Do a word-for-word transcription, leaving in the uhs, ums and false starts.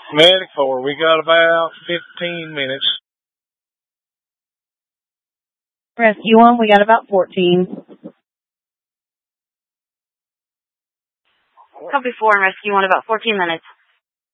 Medic four, we got about fifteen minutes. Rescue one, we got about fourteen. Copy four and Rescue one, about fourteen minutes.